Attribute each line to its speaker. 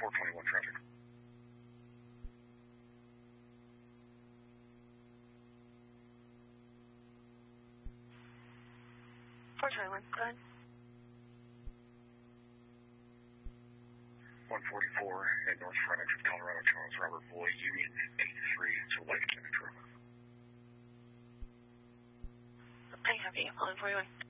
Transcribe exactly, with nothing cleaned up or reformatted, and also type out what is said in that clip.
Speaker 1: four twenty-one traffic.
Speaker 2: four twenty-one, go ahead.
Speaker 1: one forty-four at North Frontage of Colorado, Charles Robert Boyd, Union eighty-three to Lake County Road.
Speaker 2: I have you, one forty-one.